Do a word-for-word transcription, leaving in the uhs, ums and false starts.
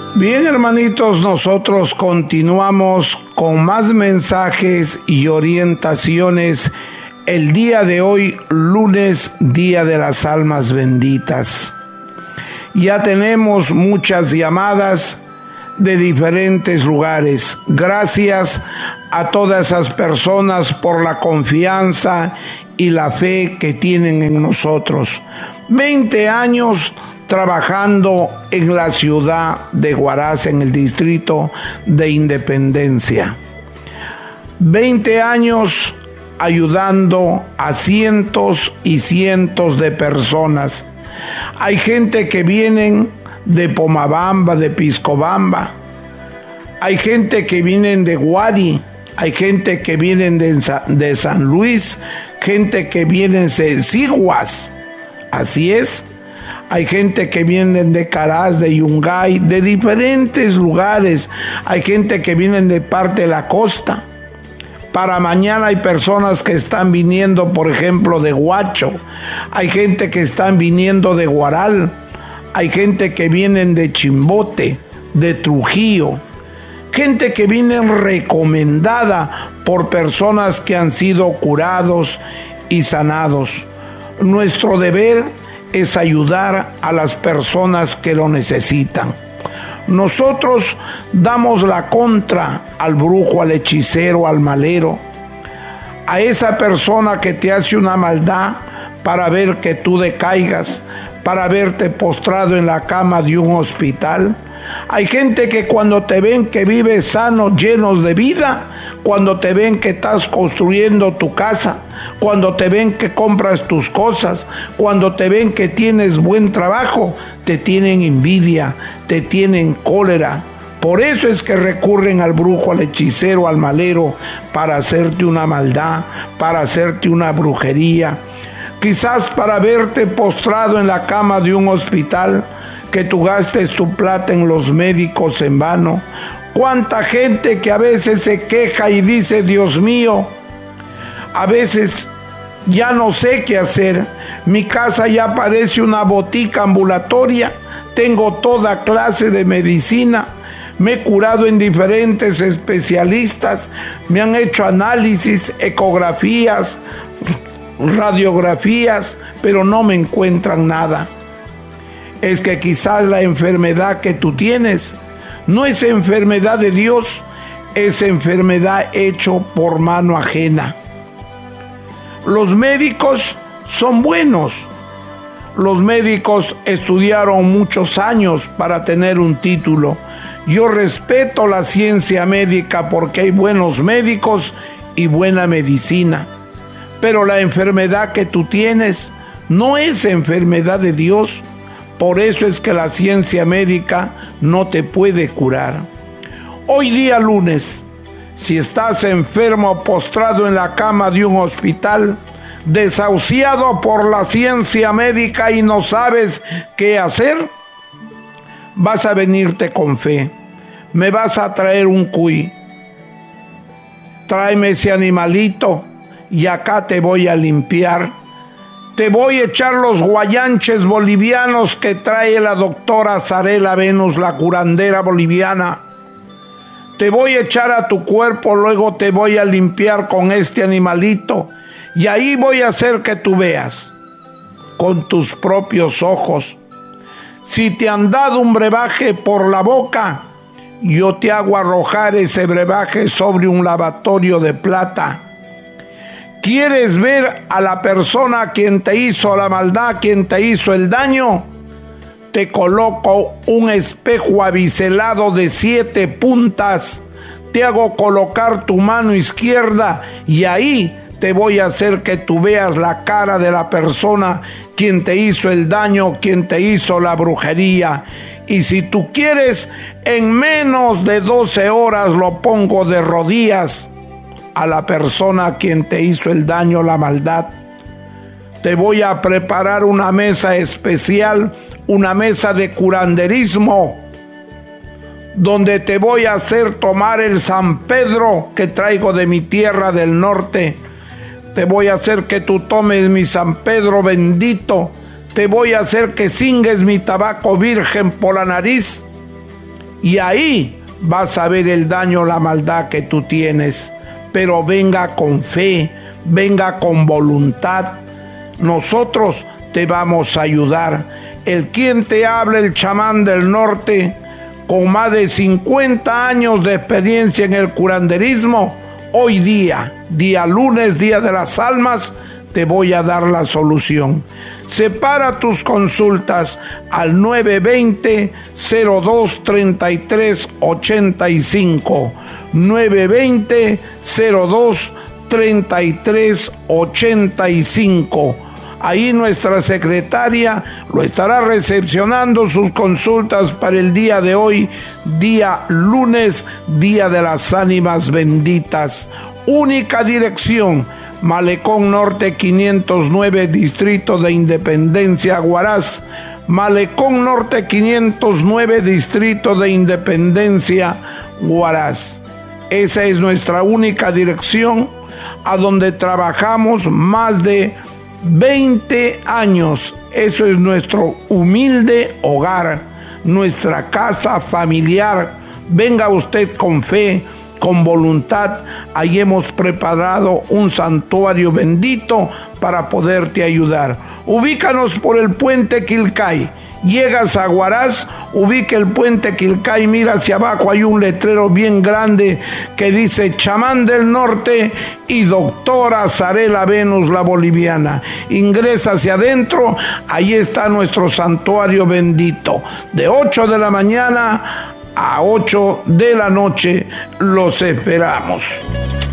Bien, hermanitos, nosotros continuamos con más mensajes y orientaciones el día de hoy, lunes, Día de las Almas Benditas. Ya tenemos muchas llamadas de diferentes lugares. Gracias a todas esas personas por la confianza y la fe que tienen en nosotros. veinte años trabajando en la ciudad de Huaraz, en el distrito de Independencia. veinte años ayudando a cientos y cientos de personas. Hay gente que vienen de Pomabamba, de Piscobamba. Hay gente que vienen de Guadi. Hay gente que vienen de, de San Luis. Gente que vienen de Siguas. Así es. Hay gente que vienen de Caraz, de Yungay, de diferentes lugares. Hay gente que vienen de parte de la costa. Para mañana hay personas que están viniendo, por ejemplo, de Huacho. Hay gente que están viniendo de Guaral. Hay gente que vienen de Chimbote, de Trujillo. Gente que viene recomendada por personas que han sido curados y sanados. Nuestro deber es ayudar a las personas que lo necesitan. Nosotros damos la contra al brujo, al hechicero, al malero, a esa persona que te hace una maldad para ver que tú decaigas, para verte postrado en la cama de un hospital. Hay gente que cuando te ven que vives sano, llenos de vida, cuando te ven que estás construyendo tu casa, cuando te ven que compras tus cosas, cuando te ven que tienes buen trabajo, te tienen envidia, te tienen cólera. Por eso es que recurren al brujo, al hechicero, al malero, para hacerte una maldad, para hacerte una brujería. Quizás para verte postrado en la cama de un hospital, que tú gastes tu plata en los médicos en vano. Cuánta gente que a veces se queja y dice, Dios mío, a veces ya no sé qué hacer. Mi casa ya parece una botica ambulatoria. Tengo toda clase de medicina. Me he curado en diferentes especialistas. Me han hecho análisis, ecografías, radiografías, pero no me encuentran nada. Es que quizás la enfermedad que tú tienes no es enfermedad de Dios, es enfermedad hecho por mano ajena. Los médicos son buenos. Los médicos estudiaron muchos años para tener un título. Yo respeto la ciencia médica porque hay buenos médicos y buena medicina. Pero la enfermedad que tú tienes no es enfermedad de Dios. Por eso es que la ciencia médica no te puede curar. Hoy día lunes, si estás enfermo, postrado en la cama de un hospital, desahuciado por la ciencia médica y no sabes qué hacer, vas a venirte con fe. Me vas a traer un cuy. Tráeme ese animalito y acá te voy a limpiar. Te voy a echar los guayanches bolivianos que trae la doctora Zarela Venus, la curandera boliviana. Te voy a echar a tu cuerpo, luego te voy a limpiar con este animalito. Y ahí voy a hacer que tú veas con tus propios ojos. Si te han dado un brebaje por la boca, yo te hago arrojar ese brebaje sobre un lavatorio de plata. ¿Quieres ver a la persona a quien te hizo la maldad, quien te hizo el daño? Te coloco un espejo abiselado de siete puntas. Te hago colocar tu mano izquierda y ahí te voy a hacer que tú veas la cara de la persona quien te hizo el daño, quien te hizo la brujería. Y si tú quieres, en menos de doce horas lo pongo de rodillas a la persona a quien te hizo el daño, la maldad. Te voy a preparar una mesa especial, una mesa de curanderismo, donde te voy a hacer tomar el San Pedro que traigo de mi tierra del norte. Te voy a hacer que tú tomes mi San Pedro bendito. Te voy a hacer que cingues mi tabaco virgen por la nariz y ahí vas a ver el daño, la maldad que tú tienes. Pero venga con fe, venga con voluntad. Nosotros te vamos a ayudar. El quien te habla, el chamán del norte, con más de cincuenta años de experiencia en el curanderismo, hoy día, día lunes, día de las almas, te voy a dar la solución. Separa tus consultas al nueve dos cero, cero dos tres tres ocho cinco. nueve dos cero, cero dos tres tres ocho cinco. Ahí nuestra secretaria lo estará recepcionando sus consultas para el día de hoy, día lunes, día de las ánimas benditas. Única dirección: Malecón Norte quinientos nueve, Distrito de Independencia, Huaraz. Malecón Norte quinientos nueve, Distrito de Independencia, Huaraz. Esa es nuestra única dirección, a donde trabajamos más de veinte años. Eso es nuestro humilde hogar, nuestra casa familiar. Venga usted con fe, con voluntad. Ahí hemos preparado un santuario bendito para poderte ayudar. Ubícanos por el puente Quilcay. Llegas a Huaraz, ubica el puente Quilcay, mira hacia abajo, hay un letrero bien grande que dice chamán del norte y doctora Zarela Venus la boliviana. Ingresa hacia adentro, ahí está nuestro santuario bendito. De ocho de la mañana a ocho de la noche los esperamos.